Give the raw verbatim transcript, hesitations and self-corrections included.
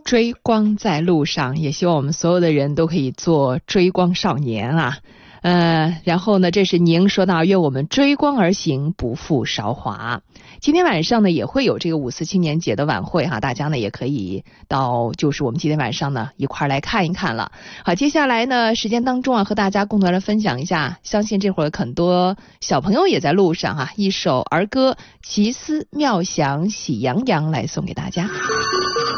追光在路上，也希望我们所有的人都可以做追光少年啊。呃，然后呢，这是宁说到愿我们追光而行，不负韶华。今天晚上呢也会有这个五四青年节的晚会哈，大家呢也可以到就是我们今天晚上呢一块来看一看了。好，接下来呢时间当中啊，和大家共同来分享一下，相信这会儿很多小朋友也在路上哈，一首儿歌《奇思妙想喜洋洋》来送给大家。